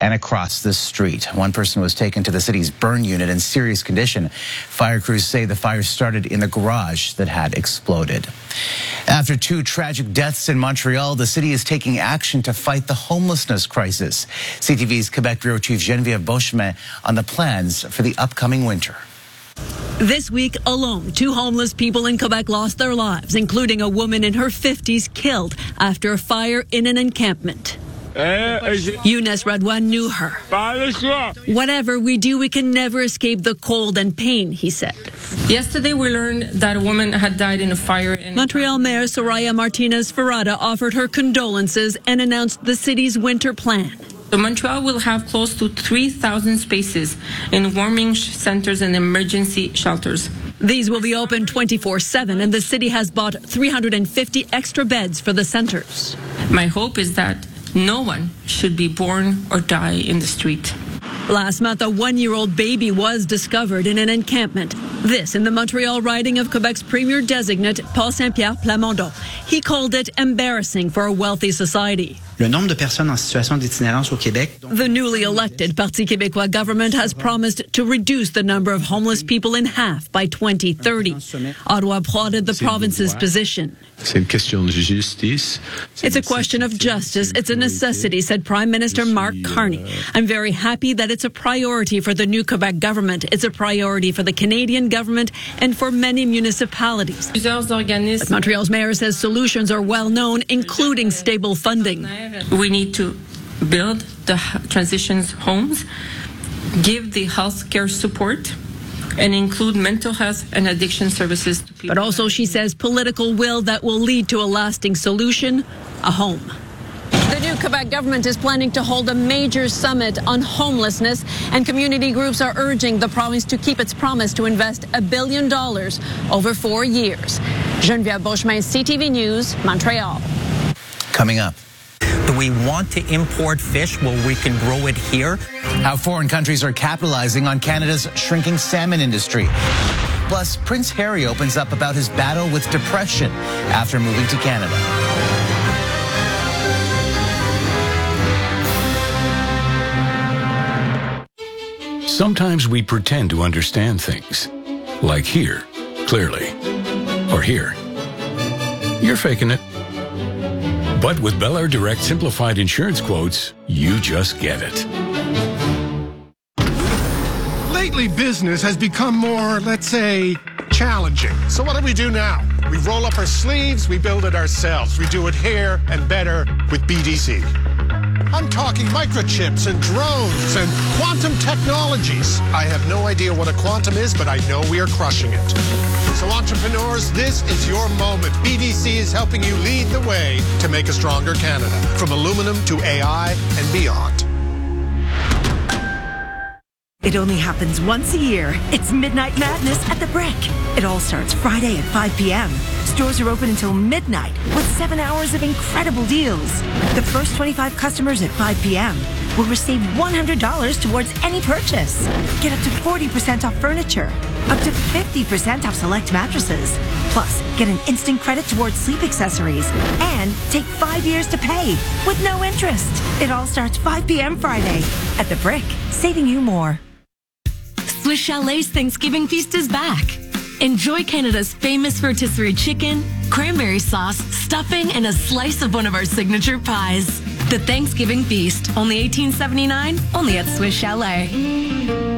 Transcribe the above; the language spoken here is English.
and across the street. One person was taken to the city's burn unit in serious condition. Fire crews say the fire started in the garage that had exploded. After 2 tragic deaths in Montreal, the city is taking action to fight the homelessness crisis. CTV's Quebec Bureau Chief Geneviève Beauchemin on the plans for the upcoming winter. This week alone, 2 homeless people in Quebec lost their lives, including a woman in her 50s killed after a fire in an encampment. Eunice Radwan knew her. Whatever we do, we can never escape the cold and pain, he said. Yesterday, we learned that a woman had died in a fire. Montreal Mayor Soraya Martinez-Ferrada offered her condolences and announced the city's winter plan. So Montreal will have close to 3,000 spaces in warming centers and emergency shelters. These will be open 24/7, and the city has bought 350 extra beds for the centers. My hope is that no one should be born or die in the street. Last month, a 1-year-old baby was discovered in an encampment. This in the Montreal riding of Quebec's premier designate, Paul Saint-Pierre Plamondon. He called it embarrassing for a wealthy society. Le nombre de personnes en situation d'itinérance au Québec. The newly elected Parti québécois government has promised to reduce the number of homeless people in half by 2030. Ottawa applauded the province's position. It's a question of justice. It's a necessity, said Prime Minister Mark Carney. I'm very happy that it's a priority for the new Quebec government. It's a priority for the Canadian government and for many municipalities. But Montreal's mayor says solutions are well known, including stable funding. We need to build the transitions homes, give the health care support, and include mental health and addiction services to people. But also, she says, political will that will lead to a lasting solution, a home. The new Quebec government is planning to hold a major summit on homelessness, and community groups are urging the province to keep its promise to invest $1 billion over 4 years. Geneviève Beauchemin, CTV News, Montreal. Coming up. Do we want to import fish where we can grow it here? How foreign countries are capitalizing on Canada's shrinking salmon industry. Plus, Prince Harry opens up about his battle with depression after moving to Canada. Sometimes we pretend to understand things. Like here, clearly. Or here. You're faking it. But with Bel Air Direct simplified insurance quotes, you just get it. Lately, business has become more, let's say, challenging. So what do now? We roll up our sleeves, we build it ourselves. We do it here and better with BDC. I'm talking microchips and drones and quantum technologies. I have no idea what a quantum is, but I know we are crushing it. So entrepreneurs, this is your moment. BDC is helping you lead the way to make a stronger Canada, from aluminum to AI and beyond. It only happens once a year. It's Midnight Madness at the Brick. It all starts Friday at 5 p.m. Stores are open until midnight with 7 hours of incredible deals. The first 25 customers at 5 p.m. will receive $100 towards any purchase. Get up to 40% off furniture, up to 50% off select mattresses. Plus, get an instant credit towards sleep accessories and take 5 years to pay with no interest. It all starts 5 p.m. Friday at the Brick, saving you more. Swiss Chalet's Thanksgiving feast is back. Enjoy Canada's famous rotisserie chicken, cranberry sauce, stuffing, and a slice of one of our signature pies. The Thanksgiving feast, only $18.79, only at Swiss Chalet.